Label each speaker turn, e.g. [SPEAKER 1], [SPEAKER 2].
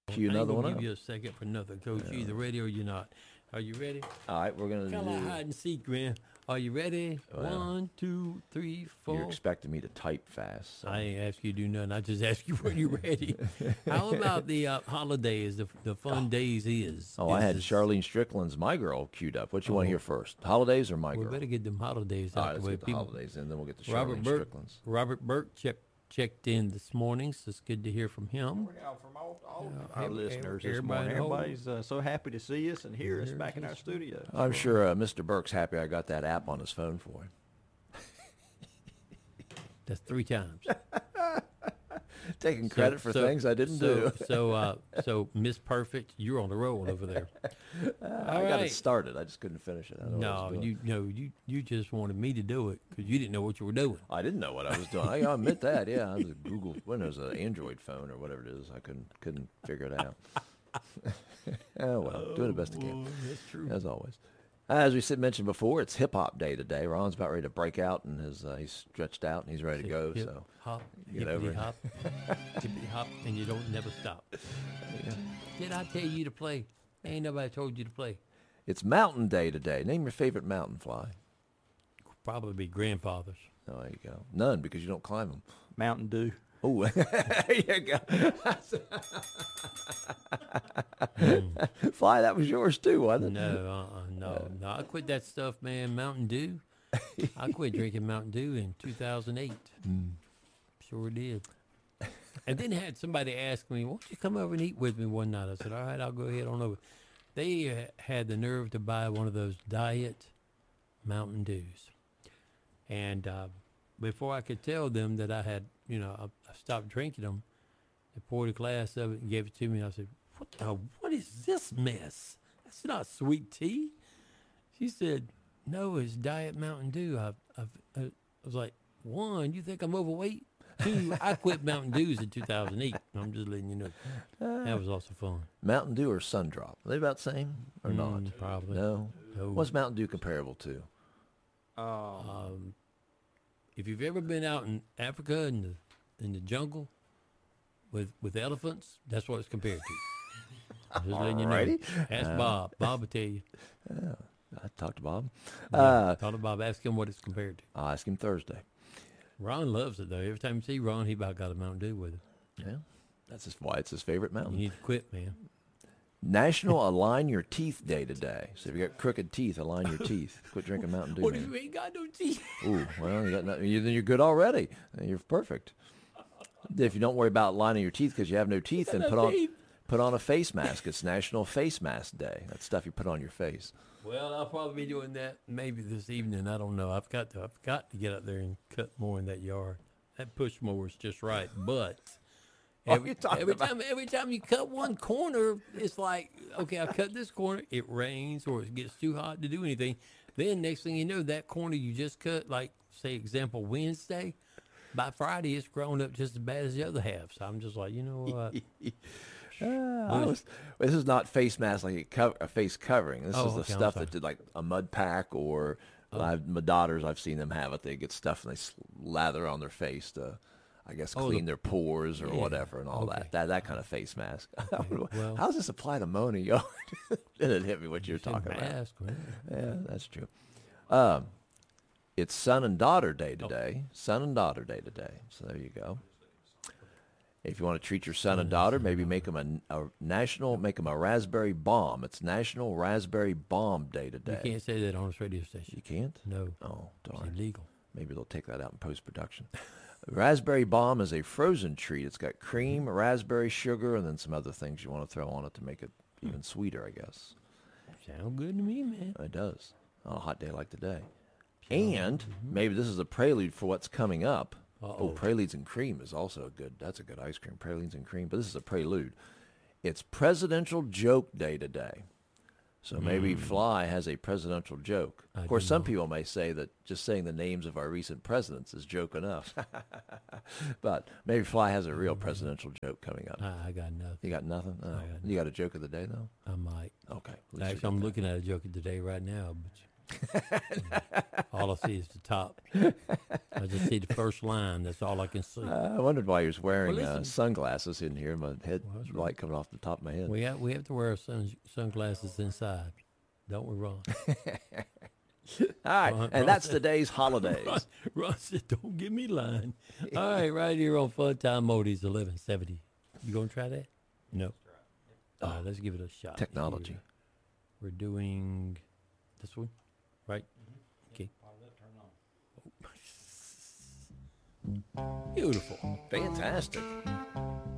[SPEAKER 1] Cue
[SPEAKER 2] I ain't
[SPEAKER 1] another
[SPEAKER 2] gonna
[SPEAKER 1] one
[SPEAKER 2] give
[SPEAKER 1] up.
[SPEAKER 2] you a second for nothing, Coach. You're either ready or you're not. Are you ready?
[SPEAKER 1] All right, we're gonna
[SPEAKER 2] Kind of like
[SPEAKER 1] do.
[SPEAKER 2] hide and seek, man. Are you ready?
[SPEAKER 1] Well,
[SPEAKER 2] 1, 2, 3, 4.
[SPEAKER 1] You're expecting me to type fast. So.
[SPEAKER 2] I ain't ask you to do nothing. I just ask you when you're ready. How about the holidays, the fun days is?
[SPEAKER 1] Oh, I
[SPEAKER 2] is
[SPEAKER 1] had
[SPEAKER 2] this-
[SPEAKER 1] Charlene Strickland's My Girl queued up. What you want to hear first? Holidays or My
[SPEAKER 2] We
[SPEAKER 1] Girl?
[SPEAKER 2] better get them holidays
[SPEAKER 1] All
[SPEAKER 2] out
[SPEAKER 1] right,
[SPEAKER 2] the
[SPEAKER 1] let's
[SPEAKER 2] way.
[SPEAKER 1] get the holidays, and then we'll get to
[SPEAKER 2] Robert
[SPEAKER 1] Charlene
[SPEAKER 2] Burke.
[SPEAKER 1] Strickland's.
[SPEAKER 2] Robert Burke checked in this morning, so it's good to hear from him.
[SPEAKER 3] From all
[SPEAKER 2] Hey,
[SPEAKER 3] our listeners this
[SPEAKER 2] everybody
[SPEAKER 3] morning.
[SPEAKER 2] hold.
[SPEAKER 3] Everybody's so happy to see us and hear us back in our studio.
[SPEAKER 1] I'm sure Mr. Burke's happy I got that app on his phone for him.
[SPEAKER 2] That's 3 times.
[SPEAKER 1] Taking credit for things I didn't do.
[SPEAKER 2] So Miss Perfect, you're on the roll over there.
[SPEAKER 1] I got it started. I just couldn't finish it. I don't know what I was doing.
[SPEAKER 2] you just wanted me to do it because you didn't know what you were doing.
[SPEAKER 1] I didn't know what I was doing. I admit that. Yeah, I was a Google Windows, an Android phone or whatever it is. I couldn't figure it out. Oh well, doing the best I can.
[SPEAKER 2] That's true.
[SPEAKER 1] As always. As we mentioned before, it's Hip Hop Day today. Ron's about ready to break out, and he's stretched out, and he's ready to go.
[SPEAKER 2] Hip,
[SPEAKER 1] So
[SPEAKER 2] hop,
[SPEAKER 1] get over
[SPEAKER 2] hippity
[SPEAKER 1] it.
[SPEAKER 2] hop, hippity hop, and you don't never stop. Did I tell you to play? Ain't nobody told you to play.
[SPEAKER 1] It's Mountain Day today. Name your favorite mountain, Fly.
[SPEAKER 2] Probably be grandfathers.
[SPEAKER 1] Oh, there you go. None, because you don't climb them.
[SPEAKER 3] Mountain Dew.
[SPEAKER 1] Oh, there you go. Fly, that was yours too, wasn't it?
[SPEAKER 2] No. I quit that stuff, man. Mountain Dew. I quit drinking Mountain Dew in 2008. Sure did. And then had somebody ask me, "Won't you come over and eat with me one night?" I said, "All right, I'll go ahead on over." They had the nerve to buy one of those diet Mountain Dews, and before I could tell them that I had, I stopped drinking them, they poured a glass of it and gave it to me. And I said, What is this mess? That's not sweet tea." She said, "No, it's Diet Mountain Dew." I was like, 1, you think I'm overweight? 2, I quit Mountain Dews in 2008. I'm just letting you know. That was also fun.
[SPEAKER 1] Mountain Dew or Sundrop? Are they about the same or not?
[SPEAKER 2] Probably.
[SPEAKER 1] No.
[SPEAKER 2] No.
[SPEAKER 1] What's Mountain Dew comparable to?
[SPEAKER 2] If you've ever been out in Africa in the jungle with elephants, that's what it's compared to. I'm just letting you know.
[SPEAKER 1] Alrighty.
[SPEAKER 2] Ask Bob. Bob will tell you.
[SPEAKER 1] I talked to Bob.
[SPEAKER 2] Talk to Bob. Ask him what it's compared to.
[SPEAKER 1] I'll ask him Thursday.
[SPEAKER 2] Ron loves it, though. Every time you see Ron, he about got a Mountain Dew with him.
[SPEAKER 1] Yeah, why it's his favorite
[SPEAKER 2] You
[SPEAKER 1] mountain.
[SPEAKER 2] need to quit, man.
[SPEAKER 1] National Align Your Teeth Day today. So if you got crooked teeth, align your teeth. Quit drinking Mountain Dew.
[SPEAKER 2] What if
[SPEAKER 1] man.
[SPEAKER 2] you ain't got no teeth?
[SPEAKER 1] Ooh, well, then you're good already. You're perfect. If you don't worry about lining your teeth because you have no teeth, then put on a face mask. It's National Face Mask Day. That's stuff you put on your face.
[SPEAKER 2] Well, I'll probably be doing that maybe this evening. I don't know. I've got to get out there and cut more in that yard. That push mower is just right, but every time you cut one corner, it's like, okay, I cut this corner. It rains or it gets too hot to do anything. Then next thing you know, that corner you just cut, like say example Wednesday, by Friday it's grown up just as bad as the other half. So I'm just like, you know what?
[SPEAKER 1] This is not face mask like a face covering. This is the
[SPEAKER 2] okay, I'm
[SPEAKER 1] stuff
[SPEAKER 2] sorry.
[SPEAKER 1] that did like a mud pack or my daughters. I've seen them have it. They get stuff and they lather on their face to, I guess, clean their pores or whatever and all
[SPEAKER 2] okay.
[SPEAKER 1] that kind of face mask.
[SPEAKER 2] Well-
[SPEAKER 1] How does this apply to Mona Yard? Then it hit me what you're talking about.
[SPEAKER 2] Mask, man.
[SPEAKER 1] Yeah, that's true. It's Son and Daughter Day today. Son and Daughter Day today. So there you go. If you want to treat your son and daughter, maybe make them a raspberry bomb. It's National Raspberry Bomb Day
[SPEAKER 2] You
[SPEAKER 1] today.
[SPEAKER 2] can't say that on this radio station.
[SPEAKER 1] You can't?
[SPEAKER 2] No,
[SPEAKER 1] Oh, darn.
[SPEAKER 2] it's illegal.
[SPEAKER 1] Maybe they'll take that out in post-production. Raspberry Bomb is a frozen treat. It's got cream, raspberry, sugar, and then some other things you want to throw on it to make it even sweeter, I guess.
[SPEAKER 2] Sound good to me, man.
[SPEAKER 1] It does. On a hot day like today. And maybe this is a prelude for what's coming up. Oh, Preludes and Cream is also that's a good ice cream. Pralines and cream, but this is a prelude. It's Presidential Joke Day today. So maybe Fly has a presidential joke. Of course, some people may say that just saying the names of our recent presidents is joke enough. But maybe Fly has a real presidential joke coming up.
[SPEAKER 2] I got nothing.
[SPEAKER 1] You got nothing? Oh, you got a joke of the day, though?
[SPEAKER 2] I might.
[SPEAKER 1] Okay.
[SPEAKER 2] Actually, I'm looking at a joke today right now, but All I see is the top. I just see the first line. That's all I can see.
[SPEAKER 1] I wondered why he was wearing
[SPEAKER 2] Well, listen.
[SPEAKER 1] sunglasses in here. My head
[SPEAKER 2] that's right.
[SPEAKER 1] light coming off the top of my head.
[SPEAKER 2] We have to wear our sunglasses inside. Don't we, Ron?
[SPEAKER 1] All right,
[SPEAKER 2] Ron
[SPEAKER 1] and that's
[SPEAKER 2] said-
[SPEAKER 1] today's holidays.
[SPEAKER 2] Ron said, "Don't give me line." All right, right here on Fun Time Modi's 1170. You gonna try that? No. All right, let's give it a shot.
[SPEAKER 1] Technology.
[SPEAKER 2] Here. We're doing this one, right? Okay. Beautiful.
[SPEAKER 1] Fantastic.